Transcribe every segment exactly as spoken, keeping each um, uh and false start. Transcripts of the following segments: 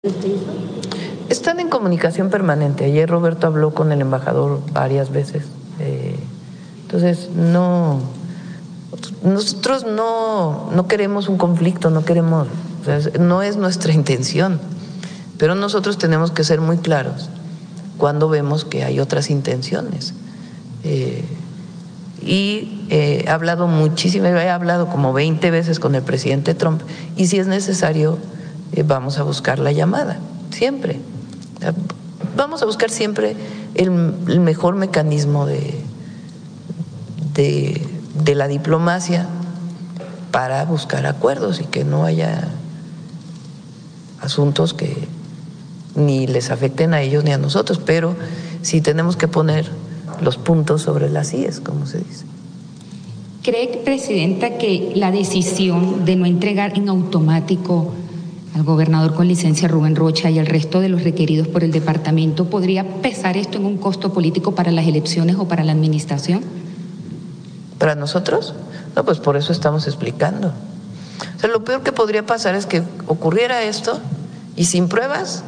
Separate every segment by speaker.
Speaker 1: Están en comunicación permanente. Ayer Roberto habló con el embajador varias veces. Eh, entonces, no, nosotros no, no queremos un conflicto, no queremos, o sea, no es nuestra intención, pero nosotros tenemos que ser muy claros cuando vemos que hay otras intenciones. Eh, y eh, he hablado muchísimo, he hablado como veinte veces con el presidente Trump, y si es necesario, eh, vamos a buscar la llamada, siempre. Vamos a buscar siempre el, el mejor mecanismo de, de, de la diplomacia para buscar acuerdos y que no haya asuntos que ni les afecten a ellos ni a nosotros, pero sí tenemos que poner los puntos sobre las íes, como se dice.
Speaker 2: ¿Cree, Presidenta, que la decisión de no entregar en automático al gobernador con licencia Rubén Rocha y al resto de los requeridos por el departamento podría pesar esto en un costo político para las elecciones o para la administración?
Speaker 1: ¿Para nosotros? No, pues por eso estamos explicando. O sea, lo peor que podría pasar es que ocurriera esto y sin pruebas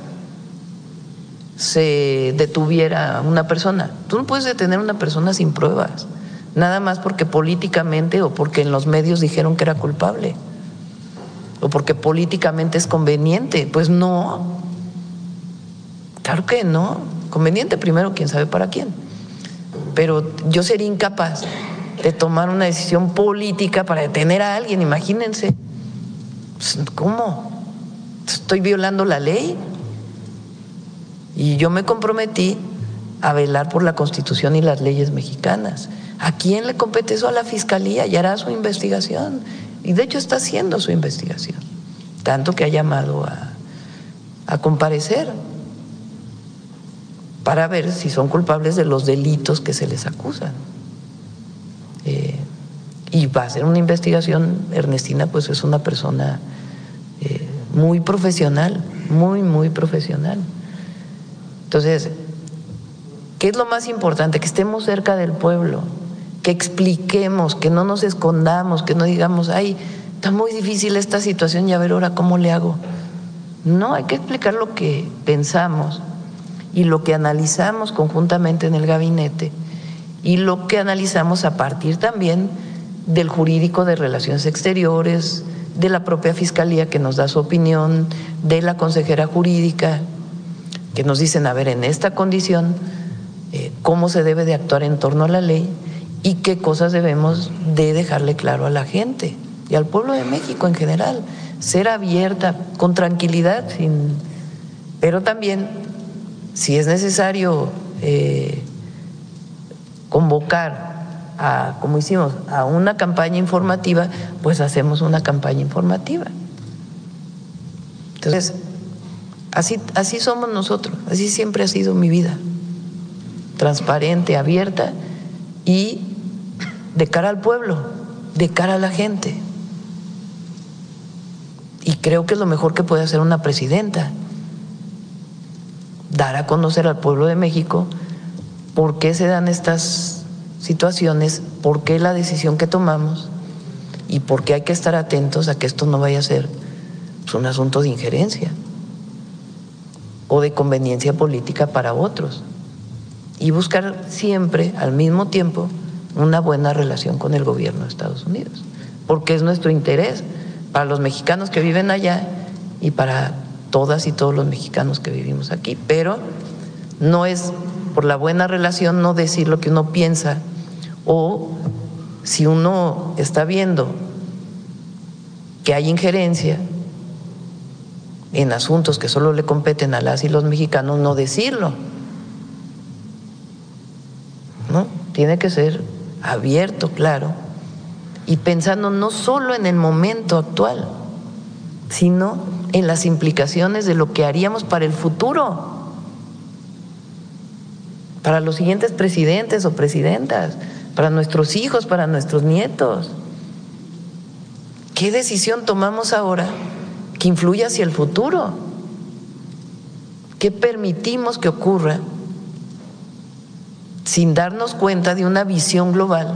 Speaker 1: se detuviera una persona. Tú no puedes detener a una persona sin pruebas, nada más porque políticamente o porque en los medios dijeron que era culpable o porque políticamente es conveniente. Pues no, claro que no. Conveniente primero, quién sabe para quién, pero yo sería incapaz de tomar una decisión política para detener a alguien. Imagínense, ¿cómo? ¿Estoy violando la ley? Y yo me comprometí a velar por la Constitución y las leyes mexicanas. ¿A quién le compete eso? A la Fiscalía, y hará su investigación. Y de hecho está haciendo su investigación, tanto que ha llamado a, a comparecer para ver si son culpables de los delitos que se les acusan. Eh, y va a ser una investigación. Ernestina pues es una persona eh, muy profesional, muy, muy profesional. Entonces, ¿qué es lo más importante? Que estemos cerca del pueblo, que expliquemos, que no nos escondamos, que no digamos, ay, está muy difícil esta situación y a ver ahora cómo le hago. No, hay que explicar lo que pensamos y lo que analizamos conjuntamente en el gabinete y lo que analizamos a partir también del jurídico de Relaciones Exteriores, de la propia Fiscalía que nos da su opinión, de la consejera jurídica, que nos dicen, a ver, en esta condición, eh, cómo se debe de actuar en torno a la ley y qué cosas debemos de dejarle claro a la gente y al pueblo de México en general. Ser abierta, con tranquilidad, sin, pero también, si es necesario eh, convocar, a, como hicimos, a una campaña informativa, pues hacemos una campaña informativa. Entonces, Así, así somos nosotros, así siempre ha sido mi vida, transparente, abierta y de cara al pueblo, de cara a la gente. Y creo que es lo mejor que puede hacer una presidenta, dar a conocer al pueblo de México por qué se dan estas situaciones, por qué la decisión que tomamos y por qué hay que estar atentos a que esto no vaya a ser pues, un asunto de injerencia o de conveniencia política para otros, y buscar siempre al mismo tiempo una buena relación con el gobierno de Estados Unidos, porque es nuestro interés para los mexicanos que viven allá y para todas y todos los mexicanos que vivimos aquí, pero no es por la buena relación no decir lo que uno piensa, o si uno está viendo que hay injerencia en asuntos que solo le competen a las y los mexicanos, no decirlo, ¿no? Tiene que ser abierto, claro, y pensando no solo en el momento actual, sino en las implicaciones de lo que haríamos para el futuro, para los siguientes presidentes o presidentas, para nuestros hijos, para nuestros nietos. ¿Qué decisión tomamos ahora que influye hacia el futuro? ¿Qué permitimos que ocurra sin darnos cuenta de una visión global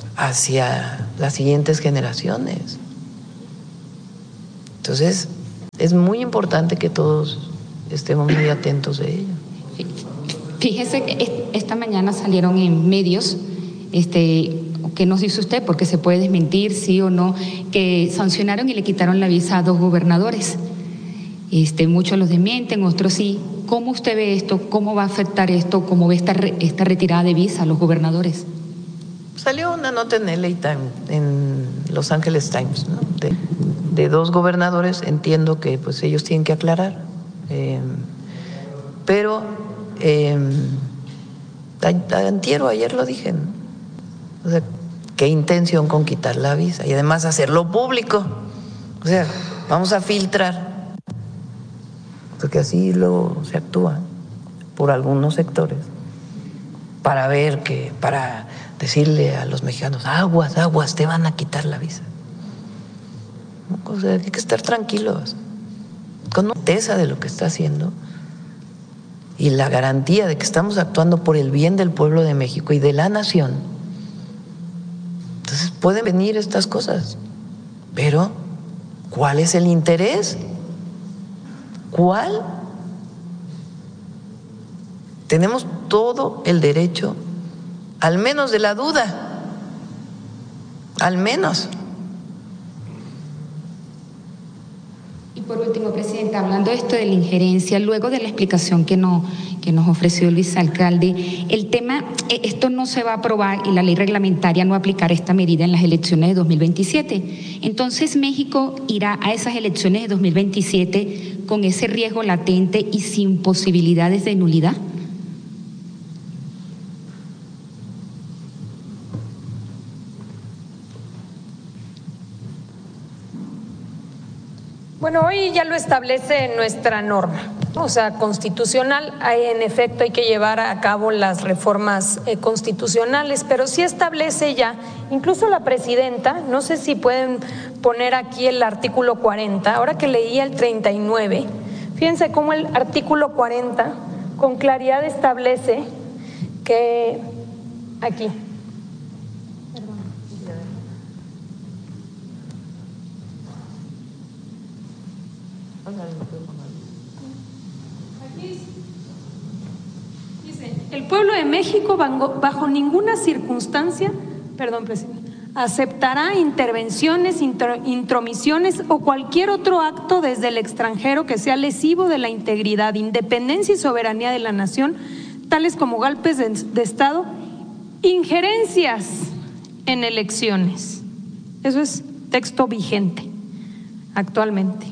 Speaker 1: hacia las siguientes generaciones? Entonces, es muy importante que todos estemos muy atentos de ello.
Speaker 2: Fíjese que esta mañana salieron en medios, este, ¿qué nos dice usted? Porque se puede desmentir, sí o no, que sancionaron y le quitaron la visa a dos gobernadores. Este, muchos los desmienten, otros sí. ¿Cómo usted ve esto? ¿Cómo va a afectar esto? ¿Cómo ve esta, esta retirada de visa a los gobernadores?
Speaker 1: Salió una nota en L A Times, en Los Angeles Times, ¿no? de, de dos gobernadores. Entiendo que pues ellos tienen que aclarar, eh, pero eh, antier o ayer lo dije, ¿no? O sea, qué intención con quitar la visa y además hacerlo público. O sea, vamos a filtrar, porque así luego se actúa por algunos sectores para ver que, para decirle a los mexicanos, aguas, aguas, te van a quitar la visa. O sea, hay que estar tranquilos, con certeza de lo que está haciendo y la garantía de que estamos actuando por el bien del pueblo de México y de la nación. Entonces pueden venir estas cosas, pero ¿cuál es el interés? ¿Cuál? Tenemos todo el derecho, al menos de la duda, al menos.
Speaker 2: Y por último, Presidenta, hablando de esto de la injerencia, luego de la explicación que, no, que nos ofreció el vicealcalde, el tema, esto no se va a aprobar y la ley reglamentaria no aplicará esta medida en las elecciones de dos mil veintisiete. Entonces, México irá a esas elecciones de dos mil veintisiete con ese riesgo latente y sin posibilidades de nulidad.
Speaker 3: Bueno, hoy ya lo establece nuestra norma, o sea, constitucional. En efecto, hay que llevar a cabo las reformas eh, constitucionales, pero sí establece ya, incluso la presidenta, no sé si pueden poner aquí el artículo cuarenta, ahora que leía el treinta y nueve, fíjense cómo el artículo cuarenta con claridad establece que aquí. Dice, el pueblo de México bajo ninguna circunstancia, perdón, presidente, aceptará intervenciones, intromisiones o cualquier otro acto desde el extranjero que sea lesivo de la integridad, independencia y soberanía de la nación, tales como golpes de, de Estado, injerencias en elecciones. Eso es texto vigente actualmente.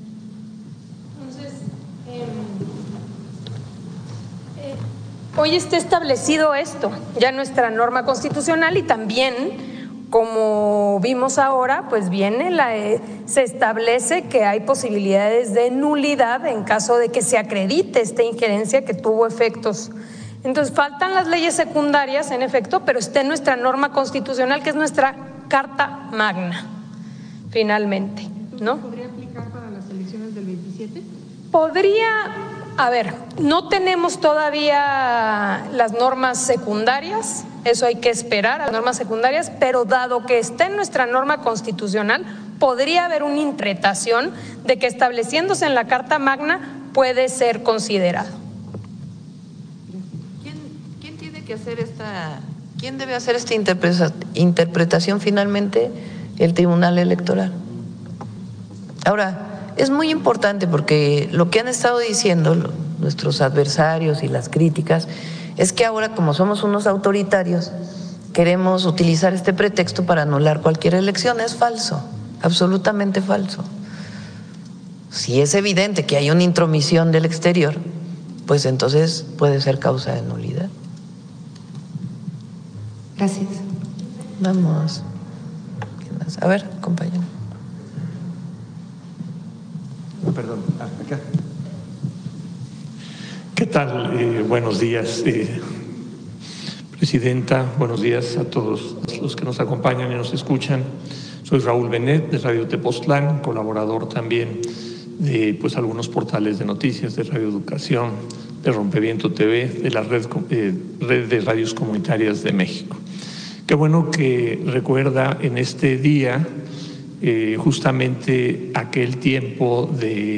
Speaker 3: Hoy está establecido esto, ya nuestra norma constitucional, y también, como vimos ahora, pues viene la, eh, se establece que hay posibilidades de nulidad en caso de que se acredite esta injerencia que tuvo efectos. Entonces faltan las leyes secundarias, en efecto, pero está en nuestra norma constitucional, que es nuestra Carta Magna, finalmente, ¿no?
Speaker 4: ¿Podría aplicar para las elecciones del veintisiete?
Speaker 3: Podría. A ver, no tenemos todavía las normas secundarias, eso hay que esperar a las normas secundarias, pero dado que está en nuestra norma constitucional, podría haber una interpretación de que estableciéndose en la Carta Magna puede ser considerado.
Speaker 1: ¿Quién, quién tiene que hacer esta, quién debe hacer esta interpretación finalmente? El Tribunal Electoral. Ahora, es muy importante porque lo que han estado diciendo nuestros adversarios y las críticas es que ahora, como somos unos autoritarios, queremos utilizar este pretexto para anular cualquier elección. Es falso, absolutamente falso. Si es evidente que hay una intromisión del exterior, pues entonces puede ser causa de nulidad.
Speaker 2: Gracias.
Speaker 1: Vamos. A ver, compañero.
Speaker 5: Perdón, acá. ¿Qué tal? Eh, buenos días, eh, Presidenta. Buenos días a todos los que nos acompañan y nos escuchan. Soy Raúl Benet, de Radio Tepoztlán, colaborador también de pues, algunos portales de noticias, de Radio Educación, de Rompeviento T V, de la red, eh, red de radios comunitarias de México. Qué bueno que recuerda en este día eh, justamente aquel tiempo de